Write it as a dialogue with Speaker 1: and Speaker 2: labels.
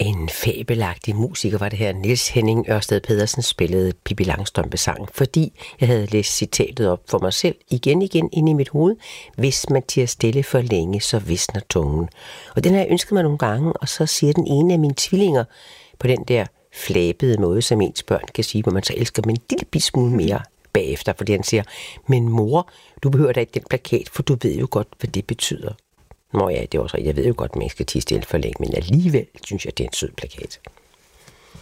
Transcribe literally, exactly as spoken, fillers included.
Speaker 1: En fabelagtig musiker var det her. Niels Henning Ørsted Pedersen spillede Pippi Langstrømpe-sangen, fordi jeg havde læst citatet op for mig selv igen igen ind i mit hoved. Hvis man tier stille for længe, så visner tungen. Og den har jeg ønsket mig nogle gange, og så siger den ene af mine tvillinger på den der flabede måde, som ens børn kan sige, hvor man så elsker dem en lille bitte smule mere bagefter, fordi han siger, men mor, du behøver da ikke den plakat, for du ved jo godt, hvad det betyder. Nå ja, det er også rigtigt. Jeg ved jo godt, at man ikke skal tie stille for længe, men alligevel synes jeg, det er en sød plakat.